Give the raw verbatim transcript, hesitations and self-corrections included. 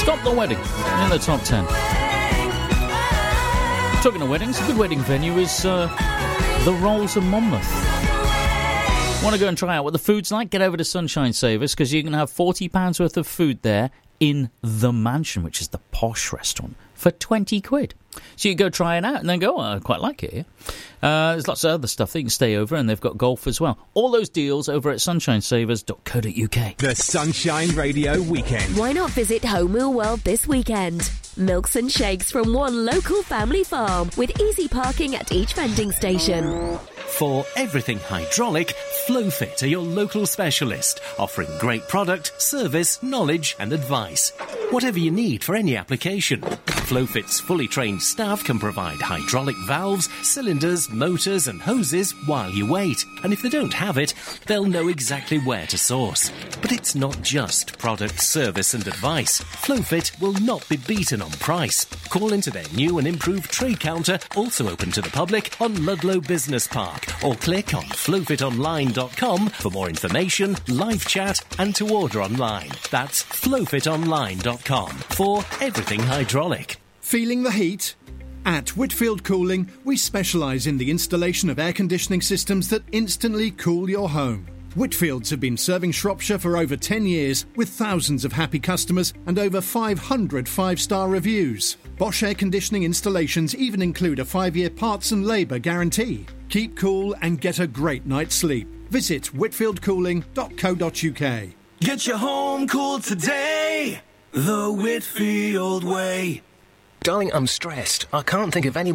Stop the Wedding in the top ten. Talking of weddings, a good wedding venue is uh, the Rolls of Monmouth. Want to go and try out what the food's like? Get over to Sunshine Savers, because you can have forty pounds worth of food there in the Mansion, which is the posh restaurant, for twenty quid. So you go try it out and then go, oh, I quite like it here. Uh, there's lots of other stuff that you can stay over, and they've got golf as well. All those deals over at sunshine savers dot co dot uk. The Sunshine Radio Weekend. Why not visit Home Wheel World this weekend? Milks and shakes from one local family farm with easy parking at each vending station. For everything hydraulic, Flowfit are your local specialist, offering great product, service, knowledge and advice. Whatever you need for any application, Flowfit's fully trained staff can provide hydraulic valves, cylinders, motors and hoses while you wait. And if they don't have it, they'll know exactly where to source. But it's not just product, service and advice. Flowfit will not be beaten on price. Call into their new and improved trade counter, also open to the public, on Ludlow Business Park, or click on flowfit online dot com for more information, live chat and to order online. That's flowfit online dot com for everything hydraulic. Feeling the heat? At Whitfield Cooling, we specialise in the installation of air conditioning systems that instantly cool your home. Whitfields have been serving Shropshire for over ten years, with thousands of happy customers and over five hundred five-star reviews. Bosch air conditioning installations even include a five-year parts and labour guarantee. Keep cool and get a great night's sleep. Visit whitfield cooling dot co dot uk. Get your home cool today, the Whitfield way. Darling, I'm stressed. I can't think of any